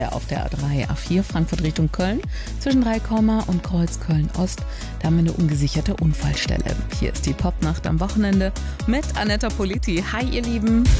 Auf der A3, A4 Frankfurt Richtung Köln zwischen Dreikomma und Kreuzköln Ost. Da haben wir eine ungesicherte Unfallstelle. Hier ist die Popnacht am Wochenende mit Anetta Politi. Hi ihr Lieben.